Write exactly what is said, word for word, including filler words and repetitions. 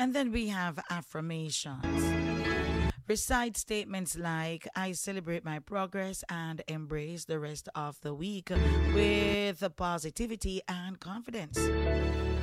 And then we have affirmations. Recite statements like, I celebrate my progress and embrace the rest of the week with positivity and confidence.